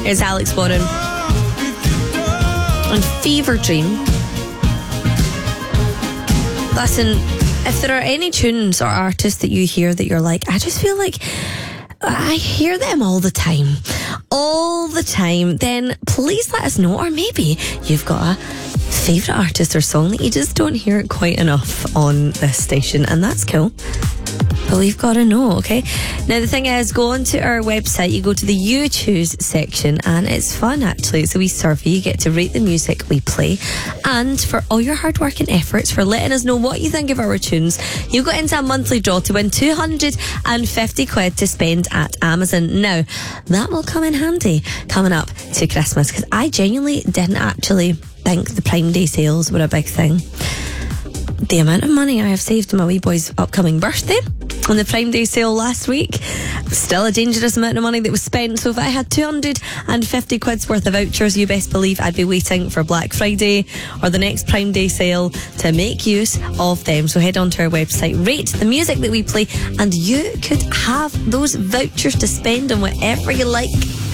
It's Alex Warren and Fever Dream. Listen, if there are any tunes or artists that you hear that you're like, I just feel like I hear them all the time, then please let us know. Or maybe you've got a favourite artist or song that you just don't hear it quite enough on this station, and that's cool. But we've got to know, okay? Now, the thing is, go onto our website, you go to the You Choose section, and it's fun, actually. It's a wee survey. You get to rate the music we play. And for all your hard work and efforts, for letting us know what you think of our tunes, you go into a monthly draw to win 250 quid to spend at Amazon. Now, that will come in handy coming up to Christmas, because I genuinely didn't actually think the Prime Day sales were a big thing. The amount of money I have saved on my wee boy's upcoming birthday on the Prime Day sale last week, still a dangerous amount of money that was spent. So if I had 250 quid's worth of vouchers, you best believe I'd be waiting for Black Friday or the next Prime Day sale to make use of them. So head on to our website, rate the music that we play, and you could have those vouchers to spend on whatever you like.